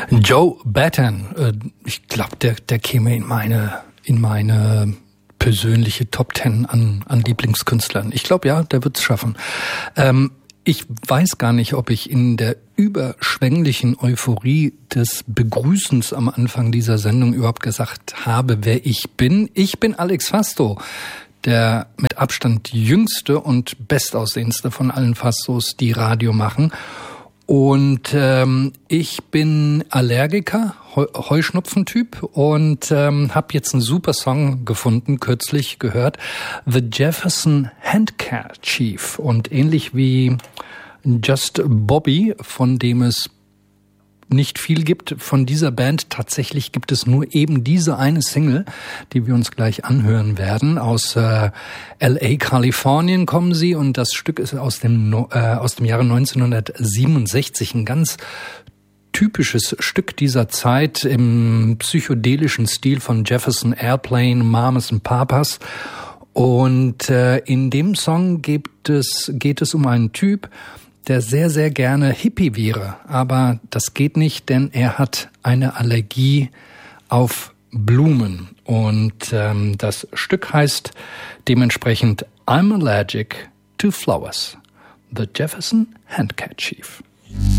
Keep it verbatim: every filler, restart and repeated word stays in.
Joe Batten, ich glaube, der, der käme in meine, in meine persönliche Top Ten an, an Lieblingskünstlern. Ich glaube, ja, der wird's schaffen. Ähm, ich weiß gar nicht, ob ich in der überschwänglichen Euphorie des Begrüßens am Anfang dieser Sendung überhaupt gesagt habe, wer ich bin. Ich bin Alex Fasto, der mit Abstand jüngste und bestaussehendste von allen Fastos, die Radio machen. Und ähm, ich bin Allergiker, Heu- Heuschnupfentyp und ähm, habe jetzt einen super Song gefunden, kürzlich gehört, The Jefferson Handkerchief. Und ähnlich wie Just Bobby, von dem es nicht viel gibt von dieser Band. Tatsächlich gibt es nur eben diese eine Single, die wir uns gleich anhören werden. Aus äh, L A, Kalifornien kommen sie und das Stück ist aus dem äh, aus dem Jahre neunzehnhundertsiebenundsechzig. Ein ganz typisches Stück dieser Zeit im psychedelischen Stil von Jefferson Airplane, Mamas and Papas. Und äh, in dem Song gibt es, geht es um einen Typ, der sehr, sehr gerne Hippie wäre. Aber das geht nicht, denn er hat eine Allergie auf Blumen. Und ähm, das Stück heißt dementsprechend I'm allergic to flowers. The Jefferson Handkerchief.